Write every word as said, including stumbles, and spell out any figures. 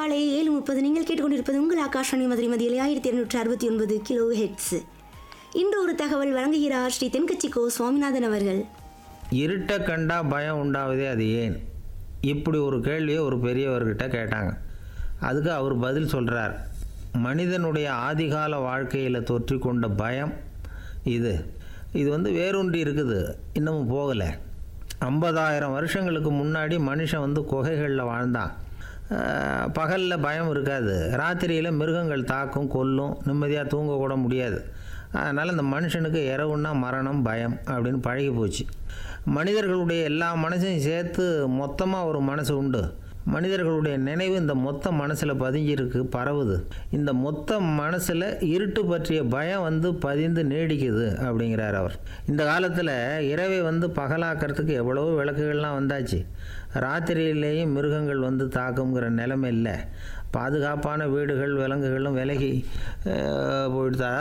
காலை ஏழு முப்பது நீங்கள் கேட்டுக்கொண்டிருப்பது உங்கள் ஆகாஷவாணி மதுரை மதியில் ஆயிரத்தி இருநூற்றி அறுபத்தி ஒன்பது கிலோ ஹெட்ஸ். இன்று ஒரு தகவல் வழங்குகிறார் ஸ்ரீ தென்கட்சி கோ சுவாமிநாதன் அவர்கள். இருட்டை கண்டா பயம் உண்டாவதே அது ஏன்? இப்படி ஒரு கேள்வியை ஒரு பெரியவர்கிட்ட கேட்டாங்க. அதுக்கு அவர் பதில் சொல்கிறார். மனிதனுடைய ஆதிகால வாழ்க்கையில் தொற்றி கொண்ட பயம் இது இது வந்து வேரூன்றி இருக்குது, இன்னமும் போகலை. ஐம்பதாயிரம் வருஷங்களுக்கு முன்னாடி மனுஷன் வந்து குகைகளில் வாழ்ந்தான். பகலில் பயம் இருக்காது, ராத்திரியில் மிருகங்கள் தாக்கும் கொல்லும், நிம்மதியாக தூங்கக்கூட முடியாது. அதனால் இந்த மனுஷனுக்கு இரவுன்னா மரணம் பயம் அப்படின்னு பழகி போச்சு. மனிதர்களுடைய எல்லா மனசையும் சேர்த்து மொத்தமாக ஒரு மனசு உண்டு. மனிதர்களுடைய நினைவு இந்த மொத்த மனசில் பதிஞ்சிருக்கு, பரவுது. இந்த மொத்த மனசில் இருட்டு பற்றிய பயம் வந்து பதிந்து நீடிக்குது அப்படிங்கிறார் அவர். இந்த காலத்தில் இரவை வந்து பகலாக்கிறதுக்கு எவ்வளவோ விளக்குகள்லாம் வந்தாச்சு. ராத்திரியிலேயும் மிருகங்கள் வந்து தாக்குங்கிற நிலைமை இல்லை. பாதுகாப்பான வீடுகள் விலங்குகளும் விலகி போயிடுதா